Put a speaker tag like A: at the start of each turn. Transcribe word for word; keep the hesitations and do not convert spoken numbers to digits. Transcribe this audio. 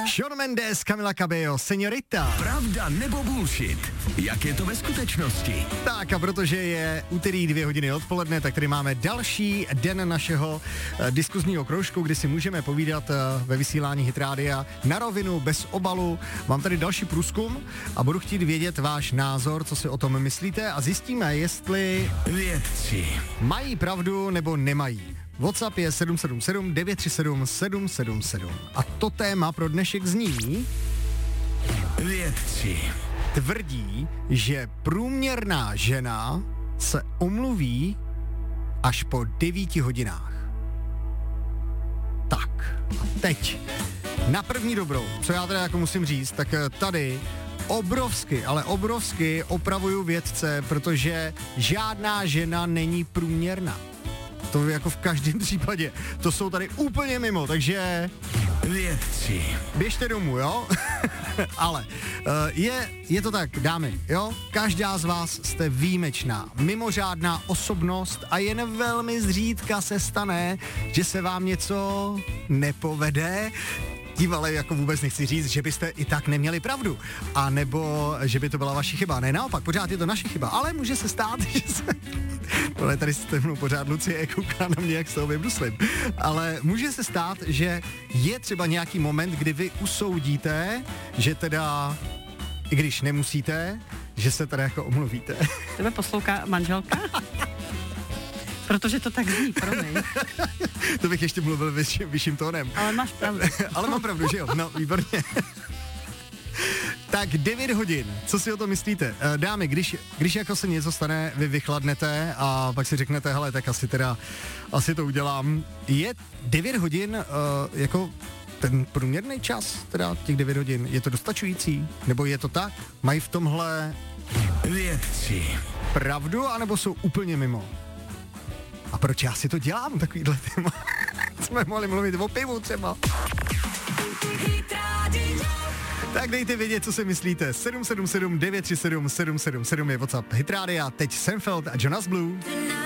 A: Shawn Mendes, Camila Cabello, Señorita.
B: Pravda nebo bullshit? Jak je to ve skutečnosti?
A: Tak a protože je úterý dvě hodiny odpoledne, tak tady máme další den našeho uh, diskuzního kroužku, kdy si můžeme povídat uh, ve vysílání Hit Rádia na rovinu, bez obalu. Mám tady další průzkum a budu chtít vědět váš názor, co si o tom myslíte a zjistíme, jestli
B: Vědci
A: mají pravdu nebo nemají. WhatsApp je sedm sedm sedm devět tři sedm sedm sedm sedm. A to téma pro dnešek zní:
B: Vědci
A: tvrdí, že průměrná žena se omluví až po devíti hodinách. Tak, a teď na první dobrou, co já teda jako musím říct, tak tady obrovsky, ale obrovsky opravuju vědce, protože žádná žena není průměrná. To jako v každém případě. To jsou tady úplně mimo, takže
B: Vědci
A: běžte domů, jo? Ale uh, je, je to tak, dámy, jo? Každá z vás jste výjimečná, mimořádná osobnost a jen velmi zřídka se stane, že se vám něco nepovede. Tím ale jako vůbec nechci říct, že byste i tak neměli pravdu, a nebo že by to byla vaše chyba. Ne, naopak, pořád je to naše chyba, ale může se stát, že se... Ale tady se mnou pořád Lucie kouká na mě, jak se ho vybruslím. Ale může se stát, že je třeba nějaký moment, kdy vy usoudíte, že teda, i když nemusíte, že se teda jako omluvíte.
C: Tebe poslouchá manželka? Protože to tak zní, promiň.
A: To bych ještě mluvil vyšším, vyšším tónem.
C: Ale máš pravdu.
A: Ale mám pravdu, že jo? No, výborně. Tak devět hodin, co si o to myslíte? Dámy, když, když jako se něco stane, vy vychladnete a pak si řeknete, hele, tak asi teda, asi to udělám. Je devět hodin uh, jako ten průměrný čas, teda těch devět hodin, je to dostačující? Nebo je to tak? Mají v tomhle
B: Vědci
A: pravdu, anebo jsou úplně mimo? A proč já si to dělám, takovýhle téma? Jsme mohli mluvit o pivu třeba. Tak dejte vědět, co si myslíte. sedm sedm sedm devět tři sedm sedm sedm sedm je WhatsApp Hit Rádia, teď Senfeld a Jonas Blue.